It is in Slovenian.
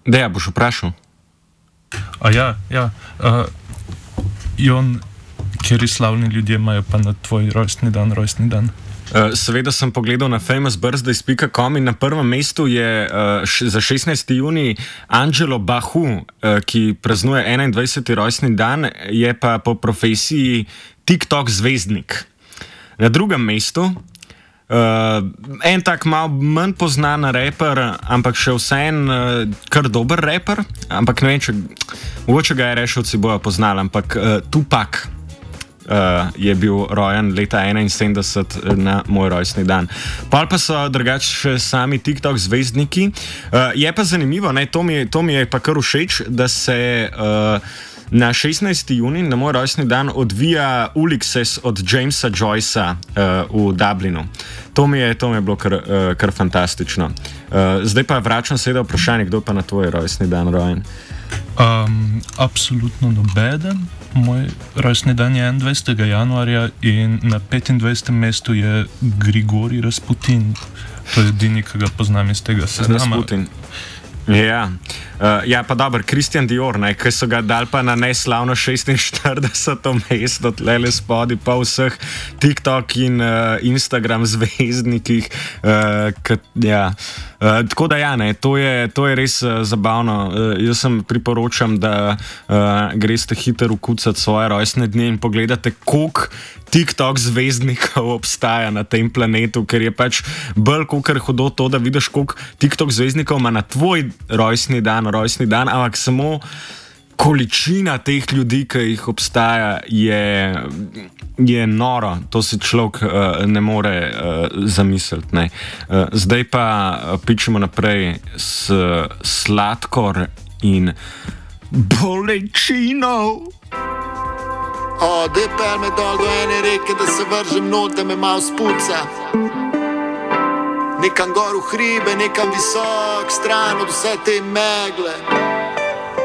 Deja, boš vprašal? Ja. Jon, kateri slavni ljudje imajo pa na tvoj rojstni dan? Seveda sem pogledal na famousbirthdays.com in na prvem mestu je za 16. junij Angelo Bahu, ki praznuje 21. rojstni dan, je pa po profesiji TikTok zvezdnik. Na drugem mestu en tak malo manj poznan raper, ampak še vseeno kar dober raper, ampak ne vem, če mogoče ga je rešilci bojo poznali, ampak Tupac je bil rojen leta 71 na moj rojstni dan. Pol pa so drugače še sami TikTok zvezdniki. Je pa zanimivo, ne, to mi je pa kar všeč, da se na 16. junij, na moj rojstni dan, odvija Ulysses od Jamesa Joycea v Dublinu. To mi je bilo kar fantastično. Zdaj pa vračam se do vprašanja, kdo pa na tvoj rojstni dan rojen? Absolutno nobeden. Moj rojstni dan je 21. januarja in na 25. mestu je Grigorij Rasputin. To je edini, ki ga poznam iz tega seznama. Rasputin. Ja, pa dobro, Christian Dior, ki so ga dali pa na neslavno 46. mesto, tlele spodi pa vseh TikTok in Instagram zvezdnikih. Tako da ja, to je res zabavno. Jaz sem priporočam, da greste hitro vkucati svoje rojstne dni in pogledate, koliko TikTok zvezdnikov obstaja na tem planetu, ker je pač bolj kakor hudo to, da vidiš, koliko TikTok zvezdnikov ima na tvoj rojstni dan, ampak samo količina teh ljudi, ki jih obstaja, je noro. To si človek ne more zamisliti. Ne. Zdaj pa pičemo naprej s Sladkor in Bolečino. Dej pel me dol do ene reke, da se vržem not, da me malo spuca. Nekam gor v hribe, nekam visok, stran od vse te megle.